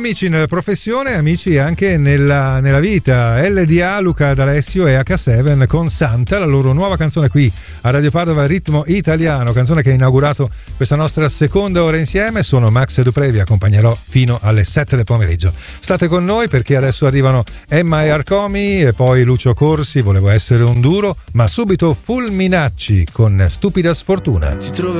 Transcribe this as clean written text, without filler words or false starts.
amici nella professione, amici anche nella vita. LDA, Luca D'Alessio e H7 con Santa, la loro nuova canzone qui a Radio Padova, Ritmo Italiano, canzone che ha inaugurato questa nostra seconda ora insieme. Sono Max Dupré, vi accompagnerò fino alle 7 del pomeriggio. State con noi perché adesso arrivano Emma e Arcomi e poi Lucio Corsi, Volevo essere un duro, ma subito Fulminacci con Stupida Sfortuna.